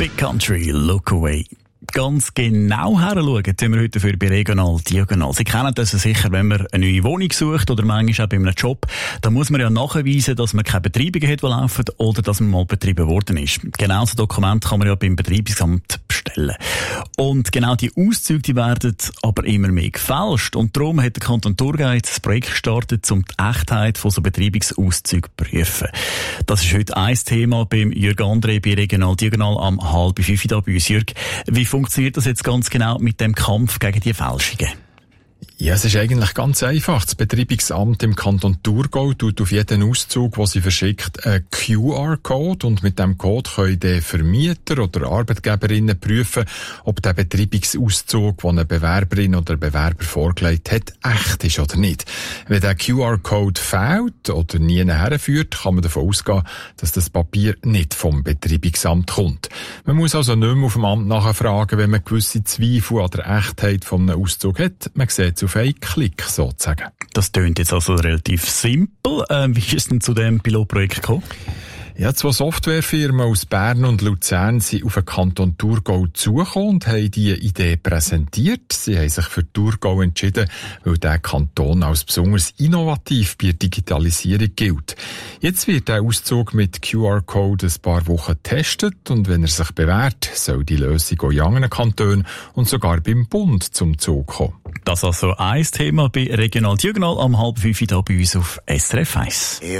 Big Country, Look Away. Ganz genau heranschauen, tun wir heute für bei Regional Diagonal. Sie kennen das sicher, wenn man eine neue Wohnung sucht oder manchmal auch bei einem Job, dann muss man ja nachweisen, dass man keine Betreibungen hat, die laufen oder dass man mal betrieben worden ist. Genau so Dokument kann man ja beim Betreibungsamt bestellen. Und genau die Auszüge, die werden aber immer mehr gefälscht. Und darum hat der Kanton Thurgau jetzt ein Projekt gestartet, um die Echtheit von so Betreibungsauszügen zu prüfen. Das ist heute ein Thema beim Jürg André bei Regional Diagonal am 4:30 da bei uns. Jürg, wie funktioniert das jetzt ganz genau mit dem Kampf gegen die Fälschungen? Ja, es ist eigentlich ganz einfach. Das Betreibungsamt im Kanton Thurgau tut auf jeden Auszug, den sie verschickt, einen QR-Code und mit dem Code können die Vermieter oder Arbeitgeberinnen prüfen, ob der Betreibungsauszug, den eine Bewerberin oder Bewerber vorgelegt hat, echt ist oder nicht. Wenn der QR-Code fehlt oder nie herführt, kann man davon ausgehen, dass das Papier nicht vom Betreibungsamt kommt. Man muss also nicht mehr auf dem Amt nachfragen, wenn man gewisse Zweifel an der Echtheit von einem Auszug hat. Man sieht es auf einen Klick sozusagen. Das tönt jetzt also relativ simpel. Wie ist es denn zu dem Pilotprojekt gekommen? Ja, 2 Softwarefirmen aus Bern und Luzern sind auf den Kanton Thurgau zugekommen und haben diese Idee präsentiert. Sie haben sich für Thurgau entschieden, weil der Kanton als besonders innovativ bei der Digitalisierung gilt. Jetzt wird der Auszug mit QR-Code ein paar Wochen getestet und wenn er sich bewährt, soll die Lösung auch in anderen Kantonen und sogar beim Bund zum Zug kommen. Das also ein Thema bei Regional Diagonal am 4:30 da bei uns auf SRF 1.